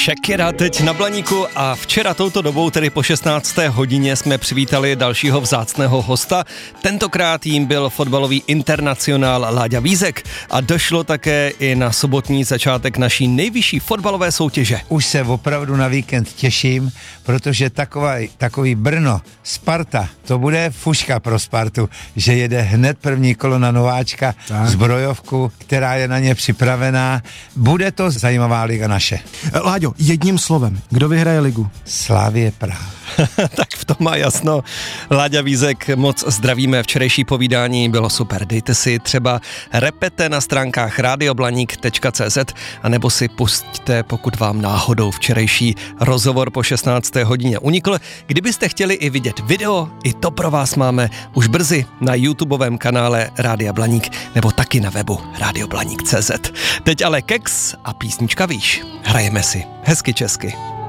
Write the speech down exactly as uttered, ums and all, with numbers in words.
Shakira teď na Blaníku a včera touto dobou, tedy po šestnácté hodině, jsme přivítali dalšího vzácného hosta. Tentokrát jím byl fotbalový internacionál Láďa Vízek a došlo také i na sobotní začátek naší nejvyšší fotbalové soutěže. Už se opravdu na víkend těším, protože takový, takový Brno, Sparta, to bude fuška pro Spartu, že jede hned první kolo na nováčka, tak. Zbrojovku, která je na ně připravená. Bude to zajímavá liga naše. Láďo, jedním slovem, kdo vyhraje ligu? Slavie Praha. Tak v tom má jasno. Láďa Vízek, moc zdravíme, včerejší povídání bylo super. Dejte si třeba repete na stránkách radioblaník tečka cé zet a nebo si pusťte, pokud vám náhodou včerejší rozhovor po šestnácté hodině unikl. Kdybyste chtěli i vidět video, i to pro vás máme už brzy na YouTubeovém kanále Rádia Blaník nebo taky na webu radioblaník tečka cé zet. Teď ale keks a písnička výš. Hrajeme si hezky česky.